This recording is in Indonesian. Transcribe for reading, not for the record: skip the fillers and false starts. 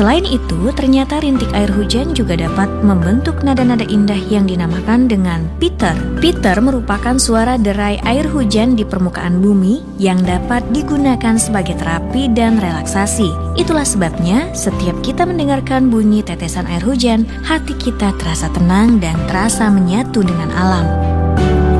Selain itu, ternyata rintik air hujan juga dapat membentuk nada-nada indah yang dinamakan dengan pitter. Pitter merupakan suara derai air hujan di permukaan bumi yang dapat digunakan sebagai terapi dan relaksasi. Itulah sebabnya setiap kita mendengarkan bunyi tetesan air hujan, hati kita terasa tenang dan terasa menyatu dengan alam.